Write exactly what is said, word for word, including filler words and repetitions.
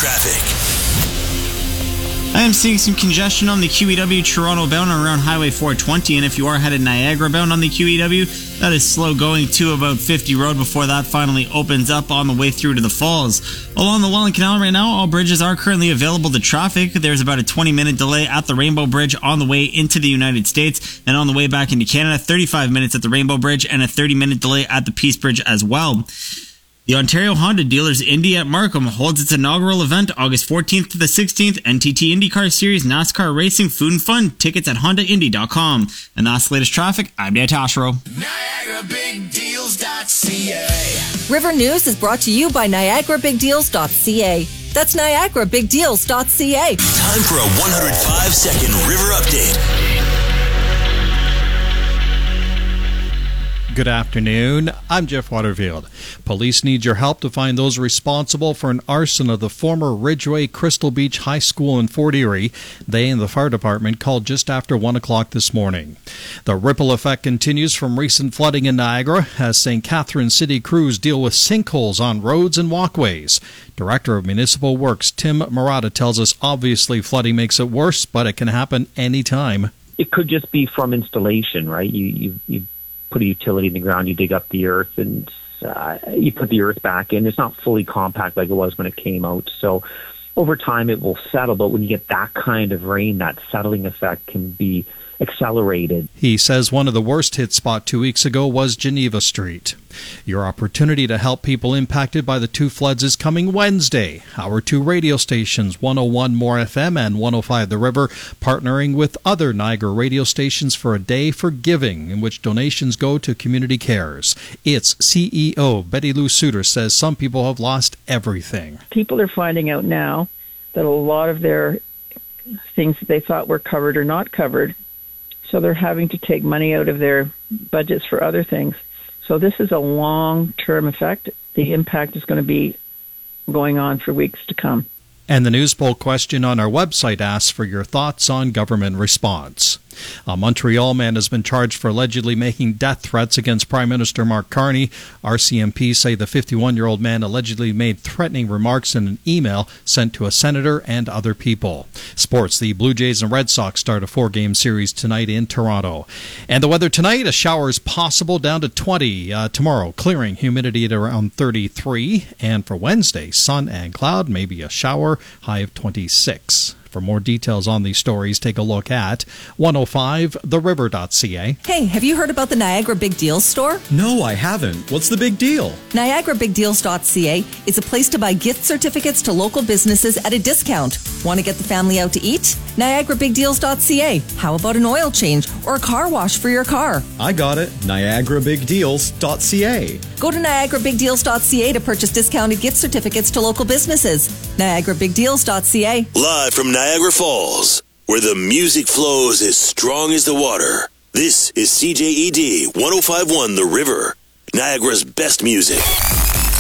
traffic. I am seeing some congestion on the Q E W Toronto bound around Highway four twenty, and if you are headed Niagara bound on the Q E W, that is slow going to about fifty Road before that finally opens up on the way through to the Falls. Along the Welland Canal right now, all bridges are currently available to traffic. There's about a twenty minute delay at the Rainbow Bridge on the way into the United States, and on the way back into Canada, thirty-five minutes at the Rainbow Bridge and a thirty minute delay at the Peace Bridge as well. The Ontario Honda Dealers Indy at Markham holds its inaugural event August fourteenth to the sixteenth. N T T IndyCar Series, NASCAR Racing, Food and Fun. Tickets at honda indy dot com. And that's the latest traffic. I'm Dan Tashiro. Niagara Big Deals dot C A. River News is brought to you by Niagara Big Deals dot C A. That's Niagara Big Deals dot C A. Time for a one hundred five second River Update. Good afternoon. I'm Jeff Waterfield. Police need your help to find those responsible for an arson of the former Ridgeway Crystal Beach High School in Fort Erie. They and the fire department called just after one o'clock this morning. The ripple effect continues from recent flooding in Niagara as Saint Catharines City crews deal with sinkholes on roads and walkways. Director of Municipal Works Tim Murata tells us obviously flooding makes it worse, but it can happen anytime. It could just be from installation, right? You you you put a utility in the ground, you dig up the earth, and uh, you put the earth back in. It's not fully compact like it was when it came out. So over time it will settle, but when you get that kind of rain, that settling effect can be accelerated. He says one of the worst hit spot two weeks ago was Geneva Street. Your opportunity to help people impacted by the two floods is coming Wednesday. Our two radio stations, one oh one More F M and one oh five The River, partnering with other Niagara radio stations for a day for giving, in which donations go to community cares. Its C E O, Betty Lou Suter, says some people have lost everything. People are finding out now that a lot of their things that they thought were covered are not covered. So they're having to take money out of their budgets for other things. So this is a long-term effect. The impact is going to be going on for weeks to come. And the news poll question on our website asks for your thoughts on government response. A Montreal man has been charged for allegedly making death threats against Prime Minister Mark Carney. R C M P say the fifty-one-year-old man allegedly made threatening remarks in an email sent to a senator and other people. Sports, the Blue Jays and Red Sox start a four-game series tonight in Toronto. And the weather tonight, a shower is possible down to twenty. Uh, tomorrow, clearing, humidity at around thirty-three. And for Wednesday, sun and cloud, maybe a shower, high of twenty-six. For more details on these stories, take a look at one oh five the river dot c a. Hey, have you heard about the Niagara Big Deals store? No, I haven't. What's the big deal? Niagara Big Deals dot C A is a place to buy gift certificates to local businesses at a discount. Want to get the family out to eat? Niagara Big Deals dot C A. How about an oil change or a car wash for your car? I got it. Niagara Big Deals dot C A. Go to Niagara Big Deals dot C A to purchase discounted gift certificates to local businesses. Niagara Big Deals dot C A. Live from Niagara Falls, where the music flows as strong as the water. This is C J E D one oh five point one The River, Niagara's best music.